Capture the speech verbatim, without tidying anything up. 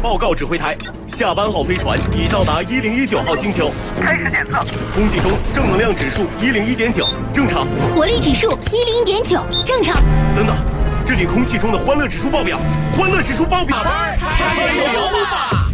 报告指挥台，下班号飞船已到达一零一九号星球， 开始检测。 空气中正能量指数一零一点九，正常。 活力指数一零一点九，正常。 等等，这里空气中的欢乐指数爆表，欢乐指数爆表。 开油吧！